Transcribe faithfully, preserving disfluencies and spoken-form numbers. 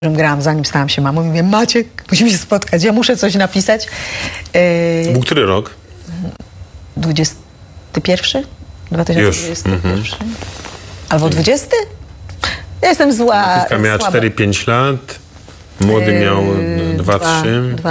którym grałam, zanim stałam się mamą, i mówię: Maciek, musimy się spotkać, ja muszę coś napisać. To był który rok? dwudziesty pierwszy? dwa tysiące dwudziesty pierwszy? Mhm. Albo dwudziesty? Ja jestem zła. Matka miała cztery pięć lat, młody miał dwa trzy.